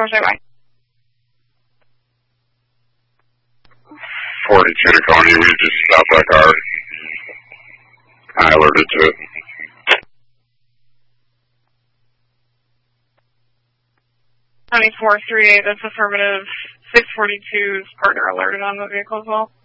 bye. 42 Tacony, we just stopped that car. I alerted to it. County 438, that's affirmative. 642's partner alerted on the vehicle as well.